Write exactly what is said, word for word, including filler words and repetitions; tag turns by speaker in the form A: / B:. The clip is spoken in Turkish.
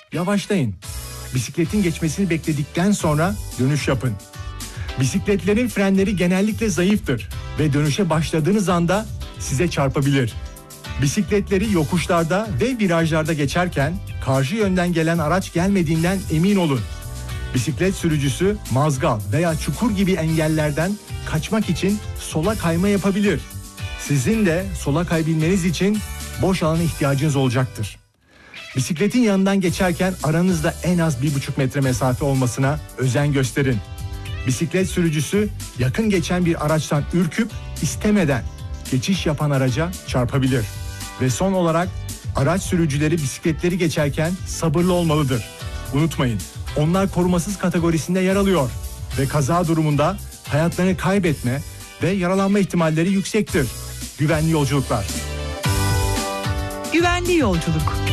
A: Yavaşlayın. Bisikletin geçmesini bekledikten sonra dönüş yapın. Bisikletlerin frenleri genellikle zayıftır ve dönüşe başladığınız anda size çarpabilir. Bisikletleri yokuşlarda ve virajlarda geçerken karşı yönden gelen araç gelmediğinden emin olun. Bisiklet sürücüsü mazgal veya çukur gibi engellerden kaçmak için sola kayma yapabilir. Sizin de sola kayabilmeniz için boş alana ihtiyacınız olacaktır. Bisikletin yanından geçerken aranızda en az bir buçuk metre mesafe olmasına özen gösterin. Bisiklet sürücüsü yakın geçen bir araçtan ürküp istemeden geçiş yapan araca çarpabilir. Ve son olarak araç sürücüleri bisikletleri geçerken sabırlı olmalıdır. Unutmayın, onlar korumasız kategorisinde yer alıyor ve kaza durumunda hayatlarını kaybetme ve yaralanma ihtimalleri yüksektir. Güvenli yolculuklar.
B: Güvenli yolculuk.